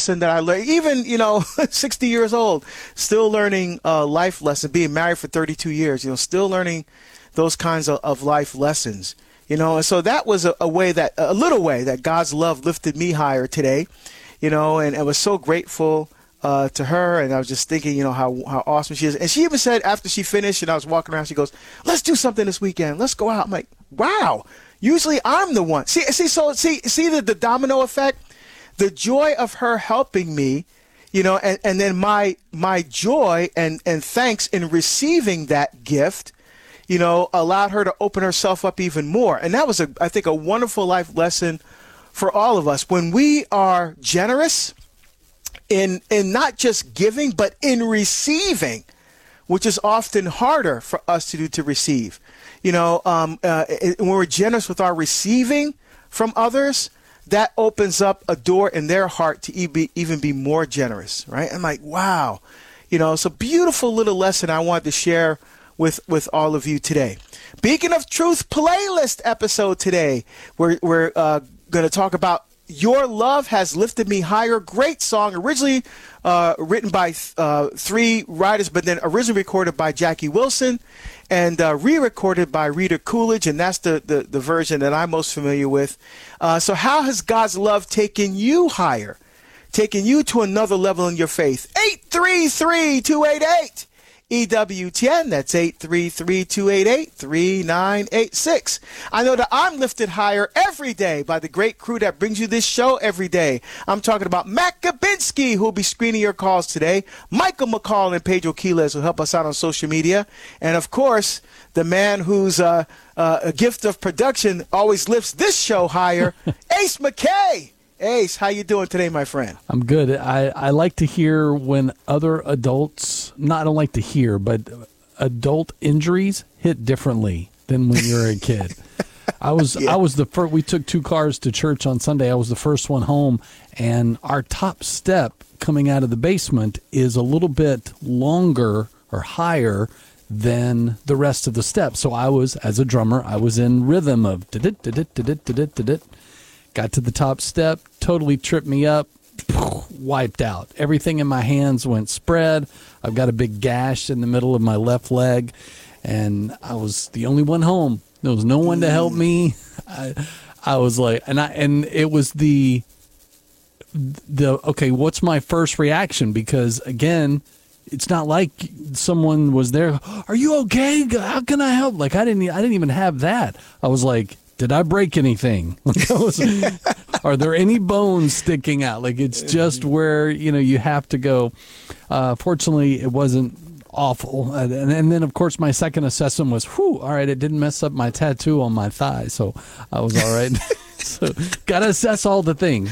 lesson that I learned, even, 60 years old, still learning life lesson, being married for 32 years, still learning those kinds of life lessons, and so that was a little way that God's love lifted me higher today, and I was so grateful to her, and I was just thinking, how awesome she is. And she even said after she finished and I was walking around, she goes, "Let's do something this weekend. Let's go out." I'm like, wow, usually I'm the one. See the domino effect, the joy of her helping me, and then my joy and thanks in receiving that gift, allowed her to open herself up even more. And that was, I think, a wonderful life lesson for all of us. When we are generous in not just giving, but in receiving, which is often harder for us to do, to receive. When we're generous with our receiving from others, that opens up a door in their heart to even be more generous, right? I'm like, wow. It's a beautiful little lesson I wanted to share with all of you today. Beacon of Truth playlist episode today. We're going to talk about Your Love Has Lifted Me Higher. Great song, originally written by three writers, but then originally recorded by Jackie Wilson and re-recorded by Rita Coolidge, and that's the version that I'm most familiar with. So how has God's love taken you higher, taken you to another level in your faith? 833-288. EWTN, that's 833-288-3986. I know that I'm lifted higher every day by the great crew that brings you this show every day. I'm talking about Matt Gabinski, who will be screening your calls today, Michael McCall and Pedro Quiles, who help us out on social media, and of course, the man whose a gift of production always lifts this show higher, Ace McKay. Ace, how you doing today, my friend? I'm good. I like to hear when other adults, I don't like to hear, but adult injuries hit differently than when you're a kid. I was the first. We took 2 cars to church on Sunday. I was the first one home, and our top step coming out of the basement is a little bit longer or higher than the rest of the steps. So I was, as a drummer, I was in rhythm of did-it. Got to the top step, totally tripped me up, wiped out. Everything in my hands went spread. I've got a big gash in the middle of my left leg, and I was the only one home. There was no one to help me. I was like, and it was the okay, what's my first reaction? Because again, it's not like someone was there. Are you okay? How can I help? Like I didn't even have that. I was like, did I break anything? Are there any bones sticking out? Like it's just where, you have to go. Fortunately, it wasn't awful. And then, of course, my second assessment was, all right, it didn't mess up my tattoo on my thigh. So I was all right. So got to assess all the things.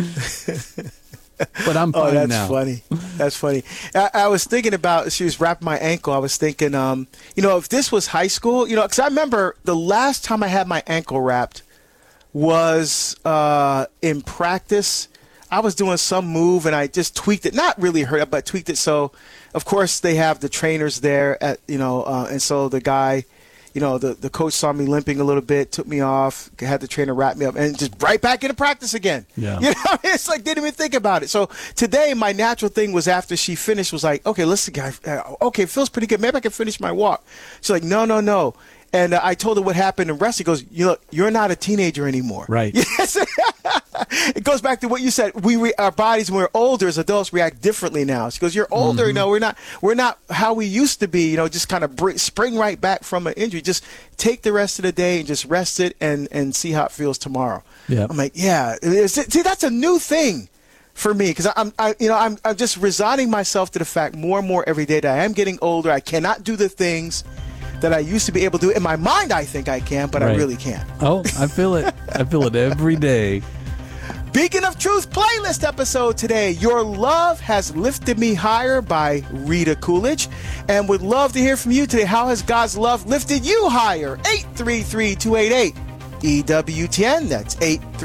But I'm fine now. That's funny. I was thinking about, she was wrapping my ankle. I was thinking, if this was high school, because I remember the last time I had my ankle wrapped was in practice. I was doing some move and I just tweaked it, not really hurt, but tweaked it. So, of course, they have the trainers there and so the guy, the coach saw me limping a little bit, took me off, had the trainer wrap me up, and just right back into practice again. Yeah. It's like, didn't even think about it. So today, my natural thing was after she finished was like, okay, listen, guy, okay, it feels pretty good. Maybe I can finish my walk. She's like, no. And I told her what happened in wrestling. He goes, you're not a teenager anymore. Right. Yes. It goes back to what you said. Our bodies, when we're older as adults, react differently now. She goes, you're older. We're not how we used to be. Just kind of spring right back from an injury. Just take the rest of the day and just rest it and see how it feels tomorrow. Yeah. I'm like, yeah. See, that's a new thing for me because I'm just resigning myself to the fact more and more every day that I am getting older. I cannot do the things that I used to be able to do. In my mind, I think I can, but I really can't. Oh, I feel it. I feel it every day. Beacon of Truth playlist episode today. Your Love Has Lifted Me Higher by Rita Coolidge. And would love to hear from you today. How has God's love lifted you higher? 833-288 EWTN. That's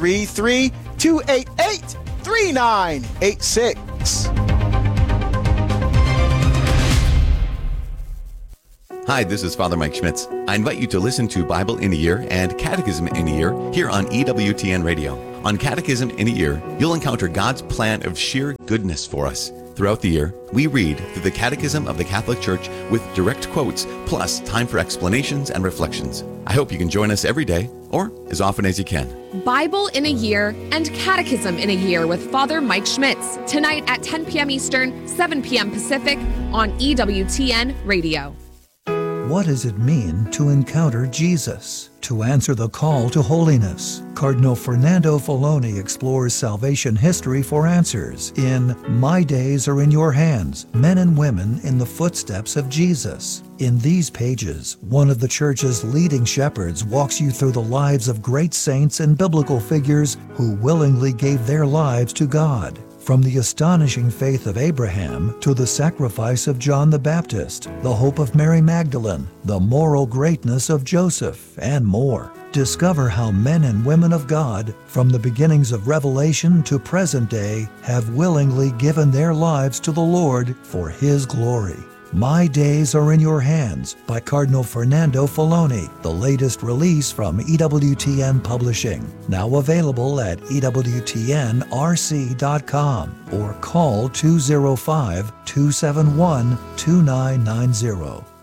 833-288-3986. Hi, this is Father Mike Schmitz. I invite you to listen to Bible in a Year and Catechism in a Year here on EWTN Radio. On Catechism in a Year, you'll encounter God's plan of sheer goodness for us. Throughout the year, we read through the Catechism of the Catholic Church with direct quotes, plus time for explanations and reflections. I hope you can join us every day, or as often as you can. Bible in a Year and Catechism in a Year with Father Mike Schmitz, tonight at 10 p.m. Eastern, 7 p.m. Pacific on EWTN Radio. What does it mean to encounter Jesus? To answer the call to holiness, Cardinal Fernando Filoni explores salvation history for answers in My Days Are in Your Hands, Men and Women in the Footsteps of Jesus. In these pages, one of the Church's leading shepherds walks you through the lives of great saints and biblical figures who willingly gave their lives to God. From the astonishing faith of Abraham to the sacrifice of John the Baptist, the hope of Mary Magdalene, the moral greatness of Joseph, and more. Discover how men and women of God, from the beginnings of Revelation to present day, have willingly given their lives to the Lord for His glory. My Days Are in Your Hands by Cardinal Fernando Filoni, the latest release from EWTN Publishing. Now available at EWTNRC.com or call 205-271-2990.